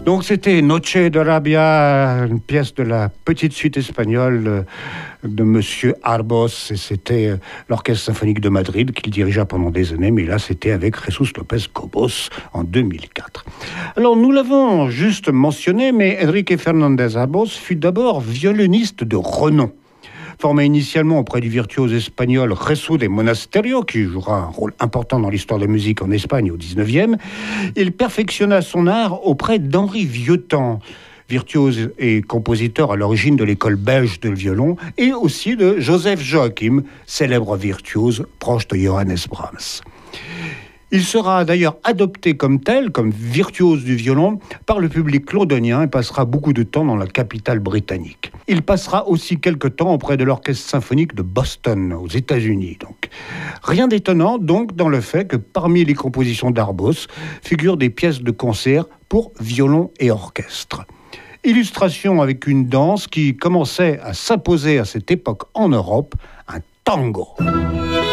Donc c'était Noche de Rabia, une pièce de la petite suite espagnole de Monsieur Arbos, et c'était l'Orchestre symphonique de Madrid qu'il dirigea pendant des années, mais là c'était avec Jesus Lopez Cobos en 2004. Alors nous l'avons juste mentionné, mais Enrique Fernández Arbos fut d'abord violoniste de renom. Formé initialement auprès du virtuose espagnol Jesús de Monasterio, qui jouera un rôle important dans l'histoire de la musique en Espagne au XIXe, il perfectionna son art auprès d'Henri Vieuxtemps, virtuose et compositeur à l'origine de l'école belge de violon, et aussi de Joseph Joachim, célèbre virtuose proche de Johannes Brahms. Il sera d'ailleurs adopté comme tel, comme virtuose du violon, par le public londonien et passera beaucoup de temps dans la capitale britannique. Il passera aussi quelque temps auprès de l'Orchestre symphonique de Boston, aux États-Unis. Donc. Rien d'étonnant donc dans le fait que parmi les compositions d'Arbos figurent des pièces de concert pour violon et orchestre. Illustration avec une danse qui commençait à s'imposer à cette époque en Europe, un tango.